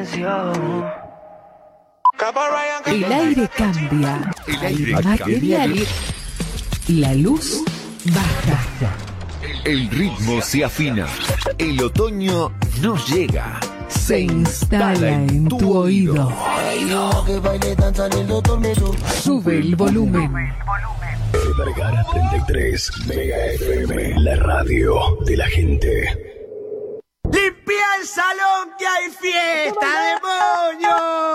El aire cambia. El aire Material. La luz baja. El ritmo se afina. El otoño no llega. Se instala en tu oído. Sube el volumen. Vergara 33, Mega FM, la radio de la gente. ¡Limpia el salón que hay fiesta, demonio!